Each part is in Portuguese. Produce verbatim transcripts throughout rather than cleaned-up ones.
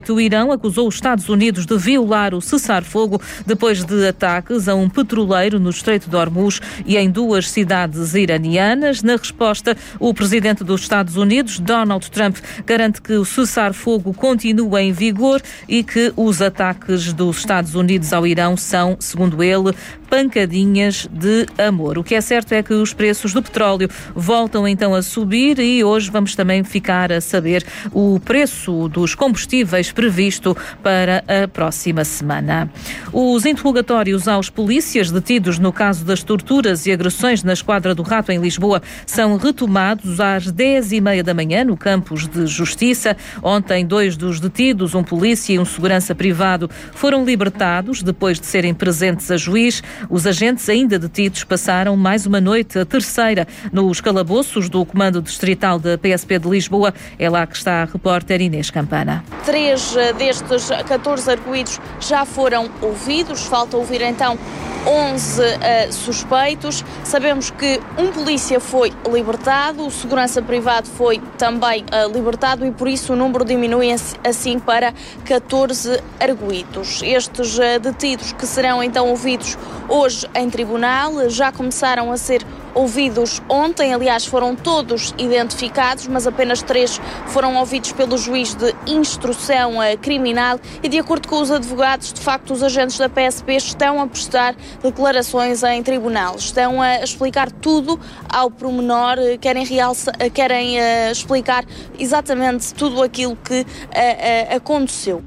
O Irão acusou os Estados Unidos de violar o cessar-fogo depois de ataques a um petroleiro no Estreito de Hormuz e em duas cidades iranianas. Na resposta, o presidente dos Estados Unidos, Donald Trump, garante que o cessar-fogo continua em vigor e que os ataques dos Estados Unidos ao Irão são, segundo ele, pancadinhas de amor. O que é certo é que os preços do petróleo voltam então a subir e hoje vamos também ficar a saber o preço dos combustíveis previsto para a próxima semana. Os interrogatórios aos polícias detidos no caso das torturas e agressões na Esquadra do Rato em Lisboa são retomados às dez e meia da manhã no campus de Justiça. Ontem, dois dos detidos, um polícia e um segurança privado, foram libertados depois de serem presentes a juiz. Os agentes ainda detidos passaram mais uma noite, a terceira, nos calabouços do Comando Distrital da P S P de Lisboa. É lá que está a repórter Inês Campana. Três destes catorze arguidos já foram ouvidos, falta ouvir então onze uh, suspeitos. Sabemos que um polícia foi libertado, o segurança privado foi também uh, libertado e por isso o número diminui assim para catorze arguidos. Estes uh, detidos que serão então ouvidos hoje em tribunal já começaram a ser ouvidos ontem, aliás foram todos identificados, mas apenas três foram ouvidos pelo juiz de instrução criminal e de acordo com os advogados, de facto os agentes da P S P estão a prestar declarações em tribunal, estão a explicar tudo ao pormenor, querem, realça, querem uh, explicar exatamente tudo aquilo que uh, uh, aconteceu.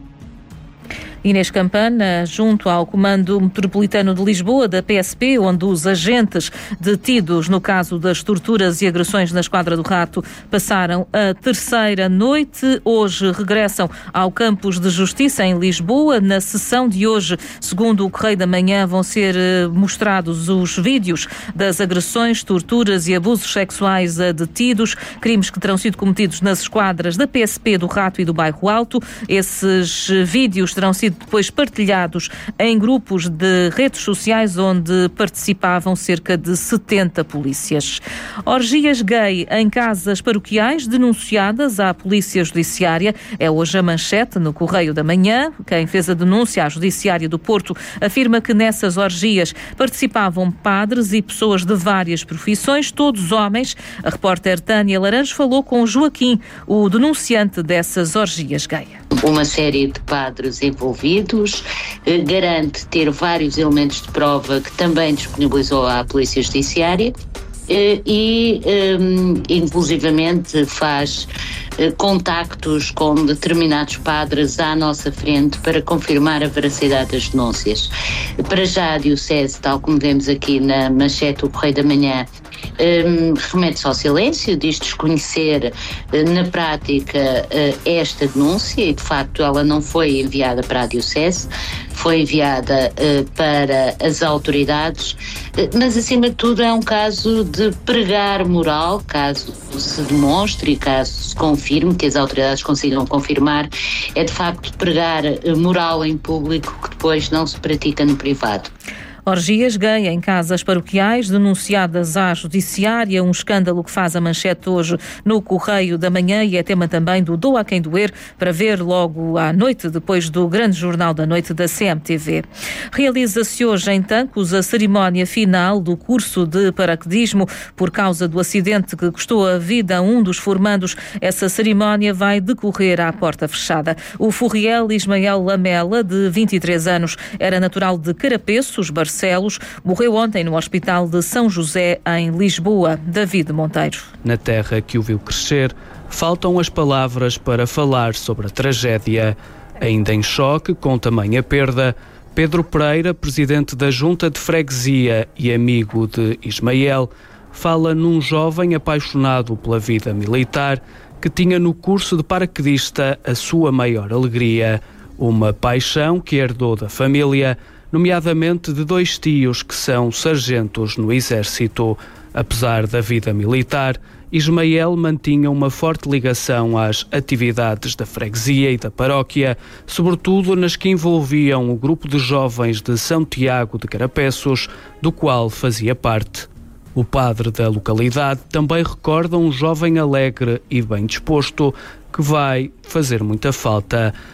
Inês Campana, junto ao Comando Metropolitano de Lisboa, da P S P, onde os agentes detidos no caso das torturas e agressões na Esquadra do Rato passaram a terceira noite. Hoje regressam ao Campus de Justiça em Lisboa. Na sessão de hoje, segundo o Correio da Manhã, vão ser mostrados os vídeos das agressões, torturas e abusos sexuais a detidos, crimes que terão sido cometidos nas esquadras da P S P do Rato e do Bairro Alto. Esses vídeos terão sido depois partilhados em grupos de redes sociais onde participavam cerca de setenta polícias. Orgias gay em casas paroquiais denunciadas à Polícia Judiciária. É hoje a manchete no Correio da Manhã. Quem fez a denúncia à Judiciária do Porto afirma que nessas orgias participavam padres e pessoas de várias profissões, todos homens. A repórter Tânia Laranjo falou com Joaquim, o denunciante dessas orgias gay. Uma série de padres envolvidos, eh, garante ter vários elementos de prova que também disponibilizou à Polícia Judiciária eh, e, eh, inclusivamente, faz eh, contactos com determinados padres à nossa frente para confirmar a veracidade das denúncias. Para já, a Diocese, tal como vemos aqui na manchete do Correio da Manhã, Um, remete-se ao silêncio, diz desconhecer uh, na prática uh, esta denúncia e de facto ela não foi enviada para a Diocese, foi enviada uh, para as autoridades, uh, mas acima de tudo é um caso de pregar moral, caso se demonstre e caso se confirme, que as autoridades consigam confirmar, é de facto pregar uh, moral em público que depois não se pratica no privado. Orgias gay em casas paroquiais denunciadas à Judiciária, um escândalo que faz a manchete hoje no Correio da Manhã e é tema também do Doa a Quem Doer, para ver logo à noite, depois do grande jornal da noite da C M T V. Realiza-se hoje em Tancos a cerimónia final do curso de paraquedismo. Por causa do acidente que custou a vida a um dos formandos, essa cerimónia vai decorrer à porta fechada. O furriel Ismael Lamela, de vinte e três anos, era natural de Carapeços, Barcelos, morreu ontem no Hospital de São José, em Lisboa. David Monteiro. Na terra que o viu crescer, faltam as palavras para falar sobre a tragédia. Ainda em choque com tamanha perda, Pedro Pereira, presidente da Junta de Freguesia e amigo de Ismael, fala num jovem apaixonado pela vida militar que tinha no curso de paraquedista a sua maior alegria. Uma paixão que herdou da família, nomeadamente de dois tios que são sargentos no Exército. Apesar da vida militar, Ismael mantinha uma forte ligação às atividades da freguesia e da paróquia, sobretudo nas que envolviam o grupo de jovens de São Tiago de Carapeços, do qual fazia parte. O padre da localidade também recorda um jovem alegre e bem disposto que vai fazer muita falta.